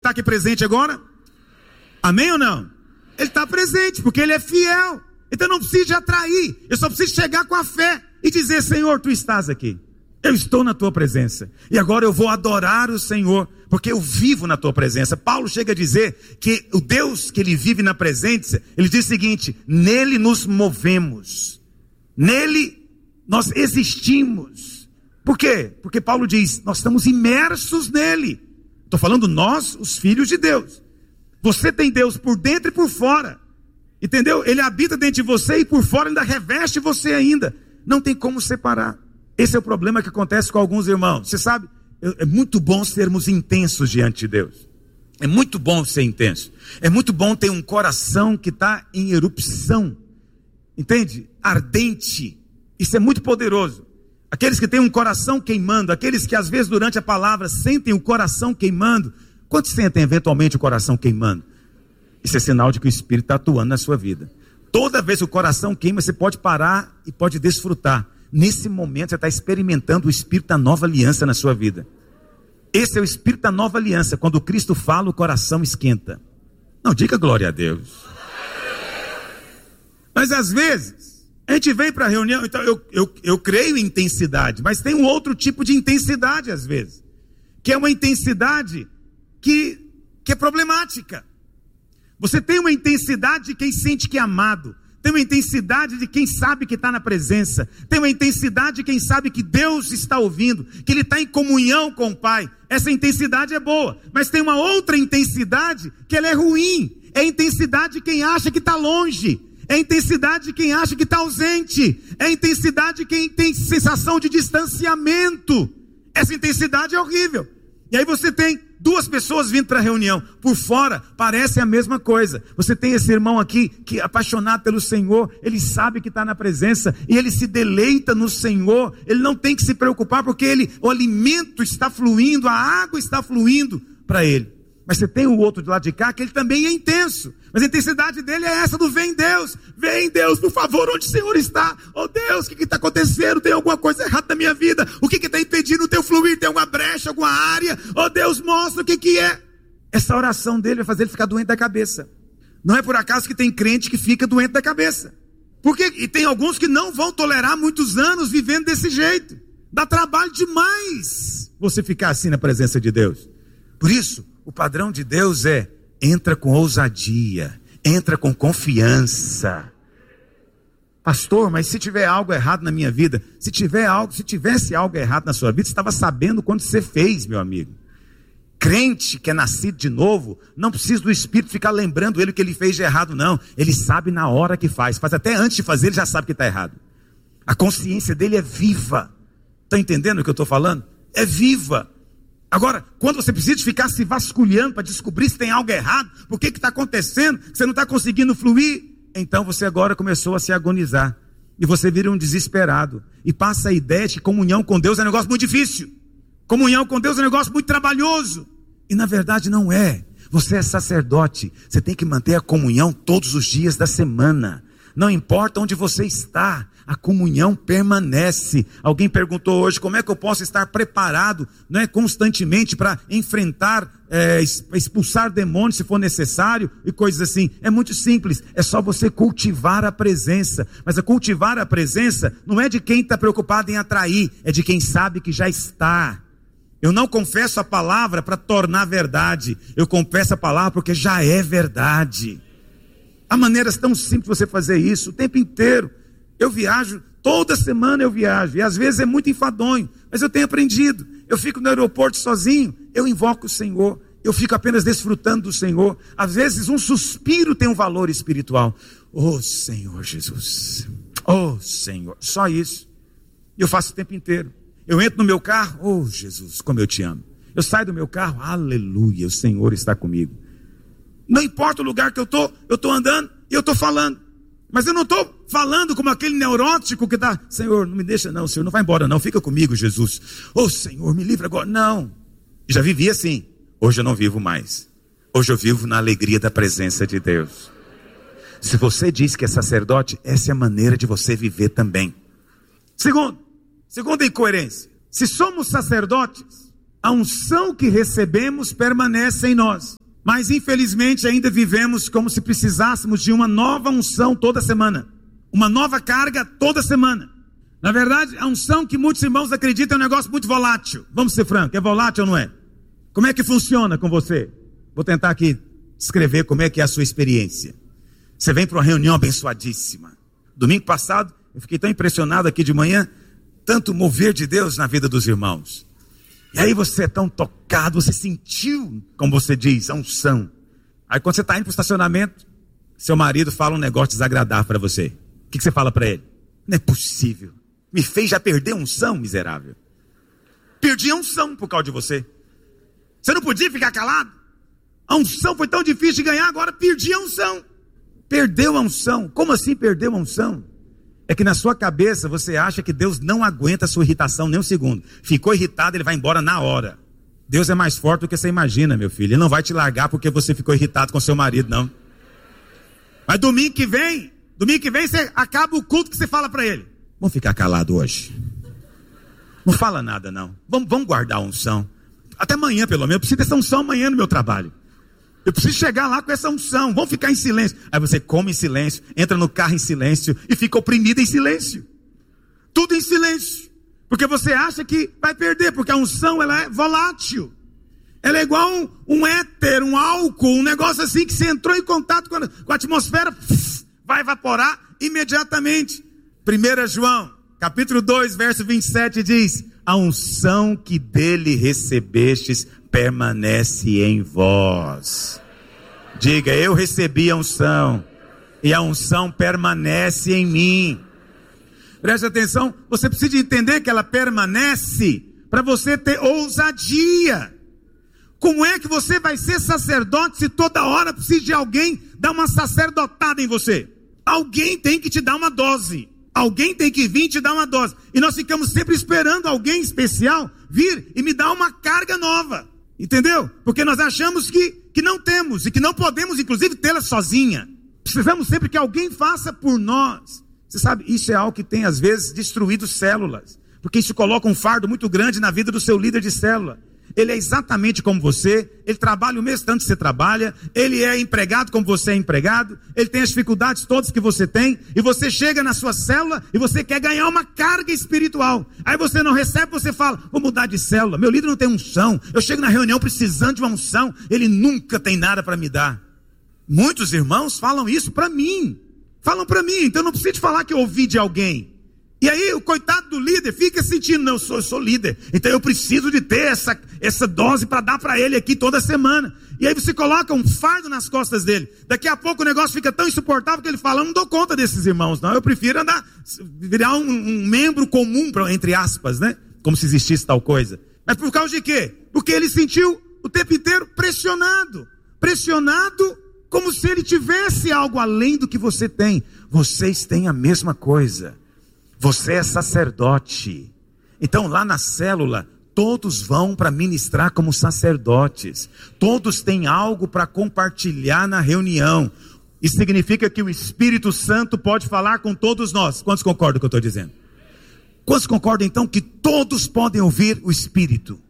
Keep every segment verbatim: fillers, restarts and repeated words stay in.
está aqui presente agora? Amém ou não? Ele está presente, porque Ele é fiel. Então não precisa atrair, eu só preciso chegar com a fé e dizer: Senhor, Tu estás aqui, eu estou na Tua presença, e agora eu vou adorar o Senhor, porque eu vivo na Tua presença. Paulo chega a dizer que o Deus que Ele vive na presença, Ele diz o seguinte: nele nos movemos, nele nós existimos. Por quê? Porque Paulo diz, nós estamos imersos nele. Estou falando nós, os filhos de Deus. Você tem Deus por dentro e por fora, entendeu? Ele habita dentro de você e por fora ainda reveste você ainda. Não tem como separar. Esse é o problema que acontece com alguns irmãos. Você sabe, é muito bom sermos intensos diante de Deus. É muito bom ser intenso. É muito bom ter um coração que está em erupção. Entende? Ardente. Isso é muito poderoso. Aqueles que têm um coração queimando, aqueles que às vezes durante a palavra sentem o coração queimando. Quantos sentem eventualmente o coração queimando? Isso é sinal de que o Espírito está atuando na sua vida. Toda vez que o coração queima, você pode parar e pode desfrutar. Nesse momento você está experimentando o Espírito da nova aliança na sua vida. Esse é o Espírito da nova aliança. Quando Cristo fala, o coração esquenta. Não, diga glória a Deus. Mas às vezes a gente vem para a reunião, então eu, eu, eu creio em intensidade, mas tem um outro tipo de intensidade às vezes, que é uma intensidade que, que é problemática. Você tem uma intensidade de quem sente que é amado, tem uma intensidade de quem sabe que está na presença, tem uma intensidade de quem sabe que Deus está ouvindo, que Ele está em comunhão com o Pai. Essa intensidade é boa, mas tem uma outra intensidade que ela é ruim, é a intensidade de quem acha que está longe. É a intensidade de quem acha que está ausente. É a intensidade de quem tem sensação de distanciamento. Essa intensidade é horrível. E aí você tem duas pessoas vindo para a reunião. Por fora parece a mesma coisa. Você tem esse irmão aqui que é apaixonado pelo Senhor. Ele sabe que está na presença e ele se deleita no Senhor. Ele não tem que se preocupar porque ele, o alimento está fluindo, a água está fluindo para ele. Mas você tem o outro de lado de cá que ele também é intenso. Mas a intensidade dele é essa do vem Deus. Vem Deus, por favor, onde o Senhor está? Oh Deus, o que está acontecendo? Tem alguma coisa errada na minha vida? O que está impedindo o teu fluir? Tem alguma brecha, alguma área? Oh Deus, mostra o que, que é. Essa oração dele vai fazer ele ficar doente da cabeça. Não é por acaso que tem crente que fica doente da cabeça. Porque, e tem alguns que não vão tolerar muitos anos vivendo desse jeito. Dá trabalho demais você ficar assim na presença de Deus. Por isso, o padrão de Deus é: entra com ousadia, entra com confiança. Pastor, mas se tiver algo errado na minha vida, se tiver algo, se tivesse algo errado na sua vida, você estava sabendo quando você fez, meu amigo. Crente que é nascido de novo, não precisa do Espírito ficar lembrando ele o que ele fez de errado, não. Ele sabe na hora que faz, faz até antes de fazer, ele já sabe que está errado. A consciência dele é viva. Está entendendo o que eu estou falando? É viva. Agora, quando você precisa ficar se vasculhando para descobrir se tem algo errado, por que está acontecendo, que você não está conseguindo fluir, então você agora começou a se agonizar. E você vira um desesperado. E passa a ideia de que comunhão com Deus é um negócio muito difícil. Comunhão com Deus é um negócio muito trabalhoso. E na verdade não é. Você é sacerdote. Você tem que manter a comunhão todos os dias da semana. Não importa onde você está, a comunhão permanece. Alguém perguntou hoje, como é que eu posso estar preparado, não é, constantemente para enfrentar, é, expulsar demônios se for necessário e coisas assim. É muito simples, é só você cultivar a presença. Mas a cultivar a presença não é de quem está preocupado em atrair, é de quem sabe que já está. Eu não confesso a palavra para tornar verdade, eu confesso a palavra porque já é verdade. Há maneiras tão simples de você fazer isso o tempo inteiro. Eu viajo, toda semana eu viajo, e às vezes é muito enfadonho, mas eu tenho aprendido. Eu fico no aeroporto sozinho, eu invoco o Senhor, eu fico apenas desfrutando do Senhor. Às vezes um suspiro tem um valor espiritual. Oh Senhor Jesus, oh Senhor, só isso. Eu faço o tempo inteiro. Eu entro no meu carro, oh Jesus, como eu te amo. Eu saio do meu carro, aleluia, o Senhor está comigo. Não importa o lugar que eu estou, eu estou andando e eu estou falando. Mas eu não estou falando como aquele neurótico que está, Senhor, não me deixa não, Senhor, não vai embora não, fica comigo, Jesus. Oh Senhor, me livra agora. Não, já vivi assim, hoje eu não vivo mais. Hoje eu vivo na alegria da presença de Deus. Se você diz que é sacerdote, essa é a maneira de você viver também. Segundo, segunda incoerência. Se somos sacerdotes, a unção que recebemos permanece em nós. Mas infelizmente ainda vivemos como se precisássemos de uma nova unção toda semana. Uma nova carga toda semana. Na verdade, a unção que muitos irmãos acreditam é um negócio muito volátil. Vamos ser francos, é volátil ou não é? Como é que funciona com você? Vou tentar aqui descrever como é que é a sua experiência. Você vem para uma reunião abençoadíssima. Domingo passado, eu fiquei tão impressionado aqui de manhã, tanto mover de Deus na vida dos irmãos. E aí você é tão tocado, você sentiu, como você diz, a unção. Aí quando você está indo para o estacionamento, seu marido fala um negócio desagradável para você. O que, que você fala para ele? Não é possível. Me fez já perder a unção, miserável. Perdi a unção por causa de você. Você não podia ficar calado? A unção foi tão difícil de ganhar, agora perdi a unção. Perdeu a unção. Como assim perdeu a unção? É que na sua cabeça você acha que Deus não aguenta a sua irritação nem um segundo. Ficou irritado, ele vai embora na hora. Deus é mais forte do que você imagina, meu filho. Ele não vai te largar porque você ficou irritado com seu marido, não. Mas domingo que vem, domingo que vem você acaba o culto que você fala para ele. Vamos ficar calado hoje. Não fala nada, não. Vamos, vamos guardar a unção. Até amanhã, pelo menos. Eu preciso dessa unção amanhã no meu trabalho. Eu preciso chegar lá com essa unção. Vamos ficar em silêncio. Aí você come em silêncio, entra no carro em silêncio e fica oprimido em silêncio. Tudo em silêncio. Porque você acha que vai perder, porque a unção ela é volátil. Ela é igual um, um éter, um álcool, um negócio assim que você entrou em contato com a, com a atmosfera, pff, vai evaporar imediatamente. primeiro João, capítulo dois, verso vinte e sete diz: a unção que dele recebestes permanece em vós. Diga, eu recebi a unção e a unção permanece em mim. Preste atenção, você precisa entender que ela permanece para você ter ousadia. Como é que você vai ser sacerdote se toda hora precisa de alguém dar uma sacerdotada em você? Alguém tem que te dar uma dose. Alguém tem que vir te dar uma dose. E nós ficamos sempre esperando alguém especial vir e me dar uma carga nova. Entendeu? Porque nós achamos que, que não temos e que não podemos, inclusive, tê-la sozinha. Precisamos sempre que alguém faça por nós. Você sabe, isso é algo que tem, às vezes, destruído células. Porque isso coloca um fardo muito grande na vida do seu líder de célula. Ele é exatamente como você, ele trabalha o mesmo tanto que você trabalha, ele é empregado como você é empregado, ele tem as dificuldades todas que você tem, e você chega na sua célula e você quer ganhar uma carga espiritual. Aí você não recebe, você fala, vou mudar de célula, meu líder não tem unção, eu chego na reunião precisando de uma unção, ele nunca tem nada para me dar. Muitos irmãos falam isso para mim, falam para mim, então não preciso te falar que eu ouvi de alguém. E aí o coitado do líder fica sentindo, não, eu sou, eu sou líder, então eu preciso de ter essa, essa dose para dar para ele aqui toda semana. E aí você coloca um fardo nas costas dele. Daqui a pouco o negócio fica tão insuportável que ele fala, eu não dou conta desses irmãos não, eu prefiro andar, virar um, um membro comum, entre aspas, né? Como se existisse tal coisa. Mas por causa de quê? Porque ele sentiu o tempo inteiro pressionado. Pressionado como se ele tivesse algo além do que você tem. Vocês têm a mesma coisa. Você é sacerdote. Então lá na célula, todos vão para ministrar como sacerdotes. Todos têm algo para compartilhar na reunião. Isso significa que o Espírito Santo pode falar com todos nós. Quantos concordam com o que eu estou dizendo? Quantos concordam então que todos podem ouvir o Espírito?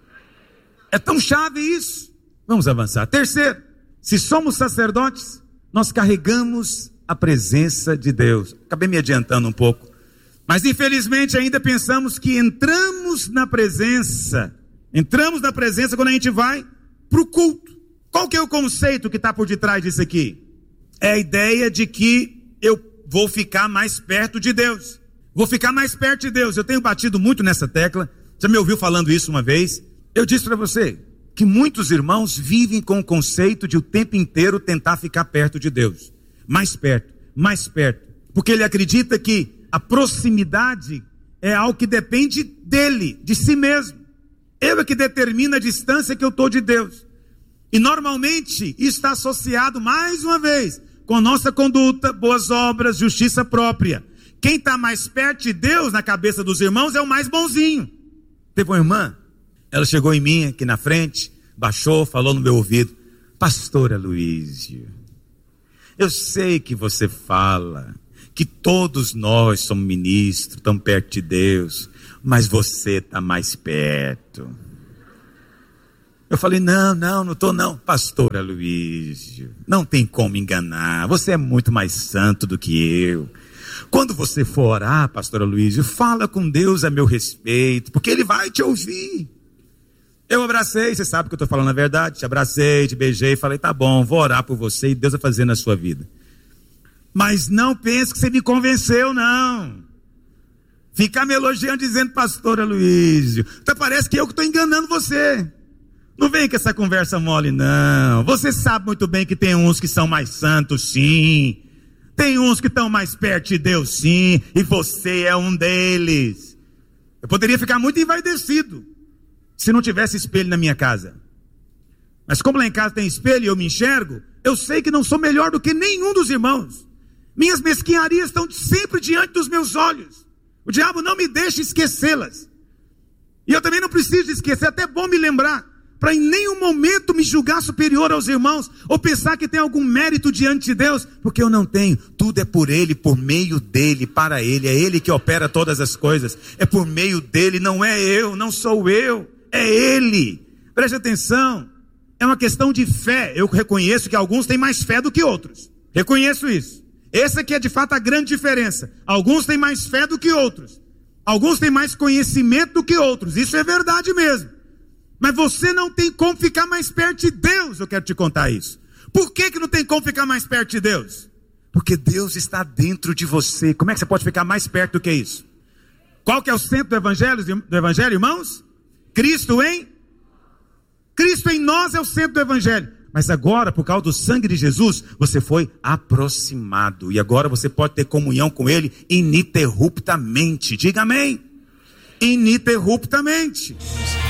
É tão chave isso. Vamos avançar. Terceiro, se somos sacerdotes, nós carregamos a presença de Deus. Acabei me adiantando um pouco. Mas infelizmente ainda pensamos que entramos na presença, entramos na presença quando a gente vai para o culto. Qual que é o conceito que está por detrás disso aqui? É a ideia de que eu vou ficar mais perto de Deus. Vou ficar mais perto de Deus. Eu tenho batido muito nessa tecla. Já me ouviu falando isso uma vez? Eu disse para você que muitos irmãos vivem com o conceito de o tempo inteiro tentar ficar perto de Deus. Mais perto, mais perto. Porque ele acredita que a proximidade é algo que depende dele, de si mesmo. Ele é que determina a distância que eu estou de Deus. E normalmente isso está associado, mais uma vez, com a nossa conduta, boas obras, justiça própria. Quem está mais perto de Deus na cabeça dos irmãos é o mais bonzinho. Teve uma irmã, ela chegou em mim aqui na frente, baixou, falou no meu ouvido, pastor Aloísio, eu sei que você fala que todos nós somos ministros, estamos perto de Deus, mas você está mais perto. Eu falei, não, não, não estou não. Pastor Aloísio, não tem como enganar. Você é muito mais santo do que eu. Quando você for orar, pastor Aloísio, fala com Deus a meu respeito, porque Ele vai te ouvir. Eu abracei, você sabe que eu estou falando a verdade. Te abracei, te beijei, falei, tá bom, vou orar por você e Deus vai fazer na sua vida. Mas não pense que você me convenceu, não. Ficar me elogiando dizendo, pastor Aloísio, então parece que eu que estou enganando você. Não vem com essa conversa mole, não. Você sabe muito bem que tem uns que são mais santos, sim. Tem uns que estão mais perto de Deus, sim. E você é um deles. Eu poderia ficar muito envaidecido se não tivesse espelho na minha casa. Mas como lá em casa tem espelho e eu me enxergo, eu sei que não sou melhor do que nenhum dos irmãos. Minhas mesquinharias estão sempre diante dos meus olhos. O diabo não me deixa esquecê-las. E eu também não preciso esquecer, é até bom me lembrar, para em nenhum momento me julgar superior aos irmãos, ou pensar que tem algum mérito diante de Deus, porque eu não tenho. Tudo é por Ele, por meio dEle, para Ele. É Ele que opera todas as coisas. É por meio dEle, não é eu, não sou eu, é Ele. Preste atenção, é uma questão de fé. Eu reconheço que alguns têm mais fé do que outros. Reconheço isso. Essa aqui é de fato a grande diferença. Alguns têm mais fé do que outros. Alguns têm mais conhecimento do que outros. Isso é verdade mesmo. Mas você não tem como ficar mais perto de Deus, eu quero te contar isso. Por que que não tem como ficar mais perto de Deus? Porque Deus está dentro de você. Como é que você pode ficar mais perto do que isso? Qual que é o centro do evangelho, do evangelho, irmãos? Cristo em? Cristo em nós é o centro do evangelho. Mas agora, por causa do sangue de Jesus, você foi aproximado. E agora você pode ter comunhão com Ele ininterruptamente. Diga amém. Ininterruptamente.